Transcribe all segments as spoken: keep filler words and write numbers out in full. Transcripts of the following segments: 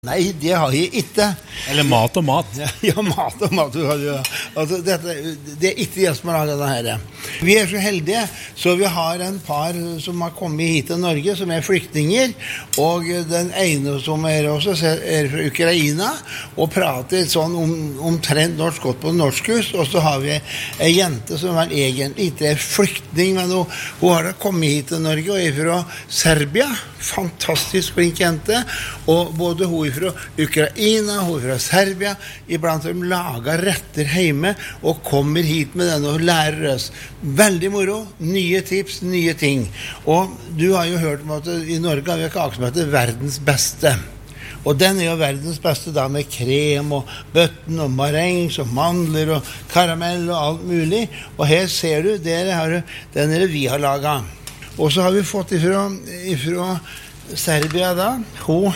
Nei, det har jeg ikke. Eller mat og mat. Ja, mat og mat. Altså, dette, det er ikke jeg som har laget denne her. Vi er så heldige, så vi har en par som har kommet hit til Norge, som er flyktninger, og den ene som er også er fra Ukraina, og prater sånn om, omtrent norsk godt på norskhus, og så har vi en jente som vel egentlig ikke er flyktning, men hun, hun har kommet hit til Norge, og er fra Serbia. Fantastisk flink jente, og både hun fra Ukraina, hun fra Serbia, iblant de lager retter hjemme og kommer hit med den og lærer oss. Veldig moro, nye tips, nye ting. Og du har jo hørt om at i Norge har vi en kake som heter verdens beste. Og den er jo verdens beste da med krem og bøtten og marengs og mandler og karamell og alt mulig. Og her ser du, der har du, den er det vi har laget. Og så har vi fått ifra, ifra Serbia da, hun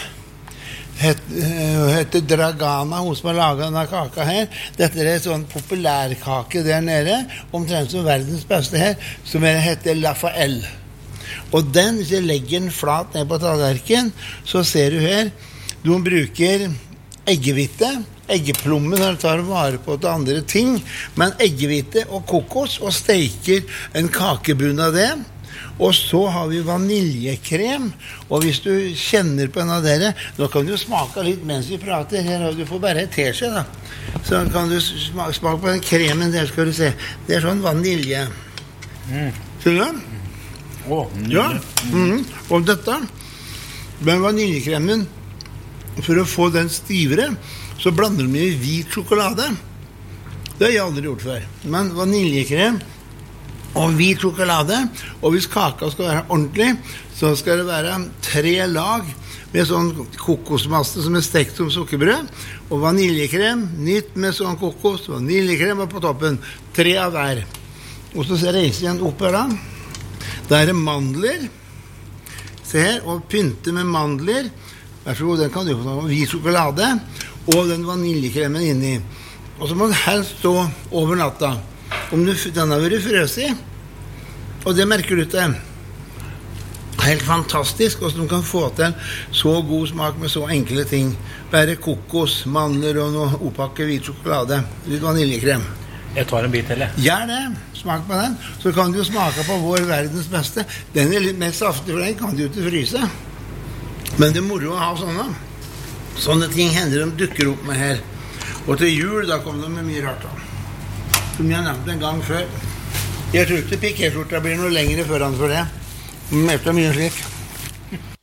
heter Dragana, hun som har laget denne kaka her. Dette er en sånn populærkake der nede, omtrent som verdens beste her, som heter Lafael. Og den, hvis jeg legger den flat ned på tallerken, så ser du her, du bruker eggehvite, eggeplommen når du tar vare på til andre ting, men eggehvite og kokos, og steker en kakebunn av det. Og så har vi vaniljekrem, og hvis du kjenner på en av dere, nå kan du smake litt mens vi prater, her du får bare et teskje da. Så kan du smake, smake på den kremen der, skal du se. Det er sånn vanilje. Mm. Ser du det? Åh, oh, nydelig. Ja, mm. Og dette, med vaniljekremen, for å få den stivere, så blander vi hvit sjokolade. Det har jeg aldri gjort før. Men vaniljekrem, og hvit sjokolade, og hvis kaka skal være ordentlig, så skal det være tre lag med sånn kokosmasse som er stekt som sukkerbrød, og vaniljekrem, nytt med sånn kokos, vaniljekrem på toppen, tre av hver. Og så reiser jeg den opp her da. Der er det mandler, se her, og pynte med mandler, vær så god, den kan du få hvit sjokolade, og den vaniljekremen inni. Og så må den helst stå over natta. Om du, den har vært frøs i, og det merker du til. Helt fantastisk, hvordan du kan få til så god smak med så enkle ting. Bare kokos, mandler og noe oppakket hvit sjokolade, litt vaniljekrem. Jeg tar en bit til, jeg. Gjør det, smak på den. Så kan du smake på vår verdens beste. Den er litt mer saftig, for den kan du ikke fryse. Men det er moro å ha sånne. Sånne ting hender de dukker opp med her. Og til jul, da kom de med mye rart da. Som jeg nevnte en gang før. Jeg tror ikke pikéskjorta blir noe lengre foran for det. Men det er mye slik.